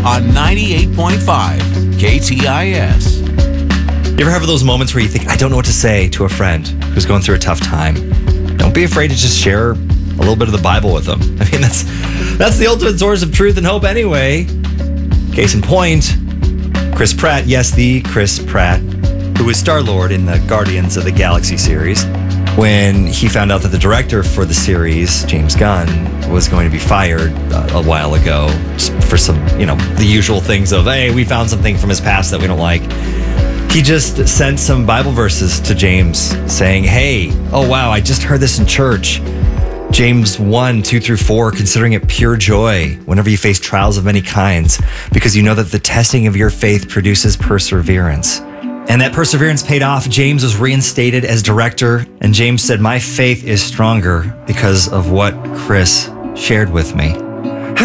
on 98.5 KTIS. You ever have those moments where you think, I don't know what to say to a friend who's going through a tough time? Don't be afraid to just share a little bit of the Bible with them. I mean, that's the ultimate source of truth and hope anyway. Case in point, Chris Pratt, yes, the Chris Pratt, who was Star-Lord in the Guardians of the Galaxy series. When he found out that the director for the series, James Gunn, was going to be fired a while ago for some, the usual things of, hey, we found something from his past that we don't like. He just sent some Bible verses to James saying, hey, oh wow, I just heard this in church. James 1, 2 through 4, considering it pure joy whenever you face trials of many kinds, because you know that the testing of your faith produces perseverance. And that perseverance paid off. James was reinstated as director, and James said, my faith is stronger because of what Chris shared with me.